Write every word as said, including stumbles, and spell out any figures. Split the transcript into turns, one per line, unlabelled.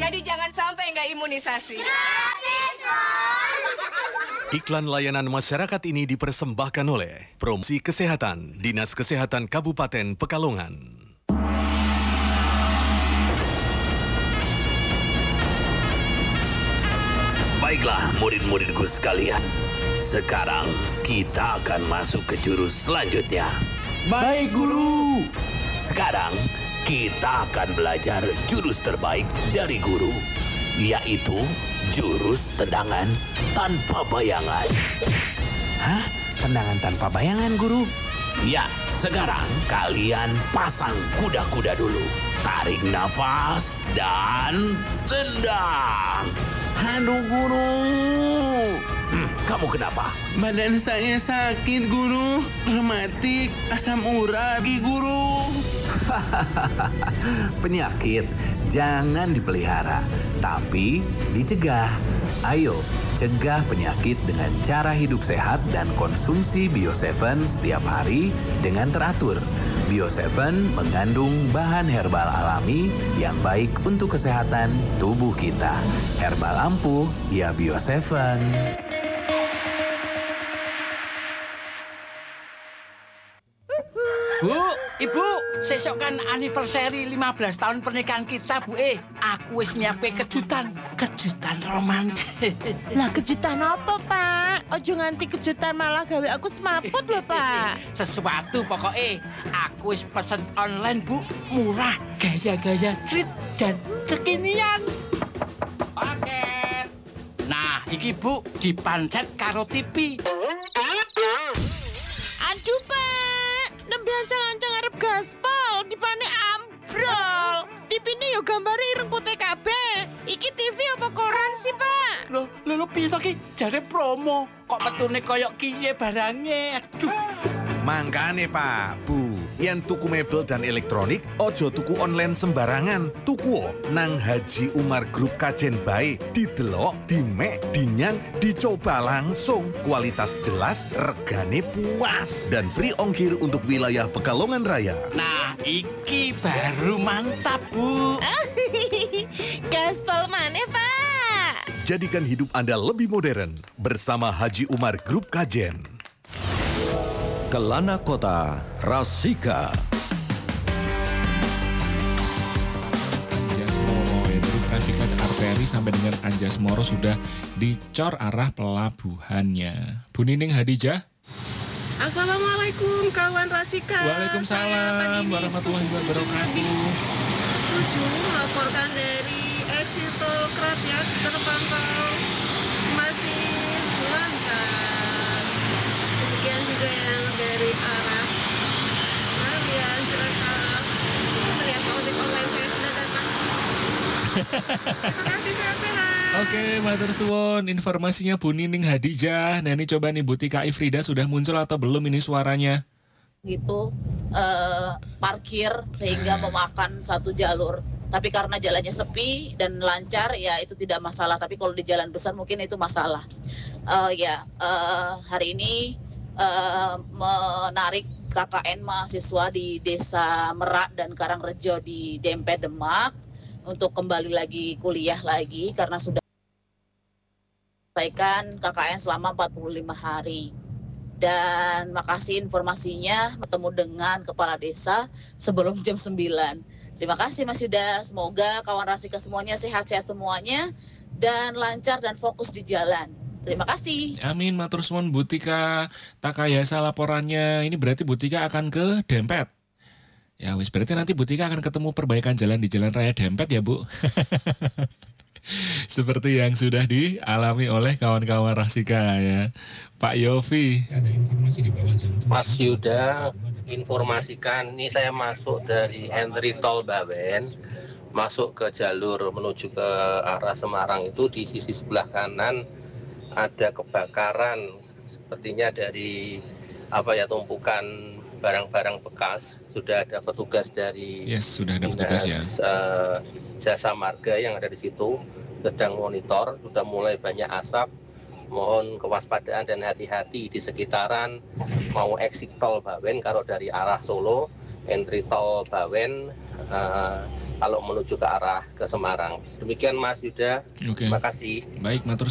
Jadi jangan sampai nggak imunisasi.
Gratis, Mon.
Iklan layanan masyarakat ini dipersembahkan oleh Promosi Kesehatan Dinas Kesehatan Kabupaten Pekalongan.
Baiklah murid-muridku sekalian, sekarang kita akan masuk ke jurus selanjutnya.
Baik, Guru.
Sekarang kita akan belajar jurus terbaik dari guru, yaitu jurus tendangan tanpa bayangan.
Hah? Tendangan tanpa bayangan, Guru?
Ya, sekarang kalian pasang kuda-kuda dulu. Tarik nafas dan tendang.
Aduh, Guru.
Hmm, kamu kenapa?
Badan saya sakit, Guru. Rematik, asam urat, Guru. Penyakit jangan dipelihara, tapi dicegah. Ayo, cegah penyakit dengan cara hidup sehat dan konsumsi Bio tujuh setiap hari dengan teratur. Bio tujuh mengandung bahan herbal alami yang baik untuk kesehatan tubuh kita. Herbal ampuh, ya Bio tujuh.
Bu, Ibu, sesok kan anniversary lima belas tahun pernikahan kita, Bu. Eh, aku wis nyiapke kejutan, kejutan romantis.
Lah kejutan apa, Pak? Ojo nganti kejutan malah gawe aku semaput loh, Pak.
Sesuatu pokoknya. Aku wis pesen online, Bu. Murah, gaya-gaya street dan kekinian. Paket. Nah, iki Bu, dipancet karo T V.
Aduh, Pak. Nembe ancang-ancang arep gaspol, dipane ambrol. T V ini yo gambare ireng putih kabeh. Iki T V apa koran sih, Pak?
Loh, lho, lho, piye to ki? Jare promo. Kok metune koyok kiye barange? Aduh.
Mangkane Pak, Bu, yen tuku mebel dan elektronik, ojo tuku online sembarangan. Tuku nang Haji Umar Group Kajen bae, didelok, dimek, dinyang, dicoba langsung. Kualitas jelas, regane puas, dan free ongkir untuk wilayah Pekalongan Raya.
Nah, iki baru mantap, Bu.
Gaspol maneh, Pak.
Jadikan hidup Anda lebih modern bersama Haji Umar Group Kajen.
Kelana Kota, Rasika.
Anjasmoro, ya, dari traffic light arteri sampai dengan Anjasmoro sudah dicor arah pelabuhannya. Bu Nining Hadijah.
Assalamualaikum kawan Rasika.
Waalaikumsalam warahmatullahi wabarakatuh.
Tujuh melaporkan dari exit tol Krapiak terpantau masih lancar. Demikian juga yang dari arah Kalian silakan melihat ojek online saya sudah datang. Terima kasih, sehat-sehat.
Oke, matur suwun. Informasinya Bu Nining Hadijah. Nah, ini coba nih Bu Tika Ifrida sudah muncul atau belum ini suaranya?
Gitu uh, parkir sehingga memakan satu jalur. Tapi karena jalannya sepi dan lancar, ya itu tidak masalah. Tapi kalau di jalan besar mungkin itu masalah. Uh, ya uh, hari ini uh, menarik K K N mahasiswa di Desa Merak dan Karangrejo di Dempet Demak untuk kembali lagi kuliah lagi karena sudah selesaikan K K N selama empat puluh lima hari. Dan makasih informasinya bertemu dengan kepala desa sebelum jam sembilan. Terima kasih Mas Yuda, semoga kawan Rasika semuanya sehat-sehat semuanya dan lancar dan fokus di jalan. Terima kasih.
Amin, matur suwun Bu Tika. Takayasa laporannya. Ini berarti Bu Tika akan ke Dempet. Ya wis, berarti nanti Bu Tika akan ketemu perbaikan jalan di Jalan Raya Dempet ya Bu. Seperti yang sudah dialami oleh kawan-kawan Rasika ya. Pak Yofi.
Mas Yuda informasikan, ini saya masuk dari entry tol Bawen, masuk ke jalur menuju ke arah Semarang itu di sisi sebelah kanan ada kebakaran, sepertinya dari apa ya tumpukan barang-barang bekas. Sudah ada petugas dari
yes, sudah ada petugas ya.
Uh, Jasa Marga yang ada di situ sedang monitor, sudah mulai banyak asap. Mohon kewaspadaan dan hati-hati di sekitaran mau exit tol Bawen kalau dari arah Solo, entry tol Bawen uh, kalau menuju ke arah ke Semarang. Demikian Mas Yuda.
Oke.
Terima kasih.
Baik, matur